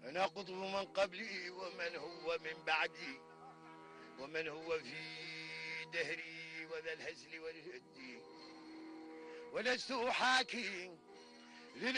أنا قطب من قبلي ومن هو من بعدي، ومن هو في دهري وذا الهزل والهد، ولست أحاكي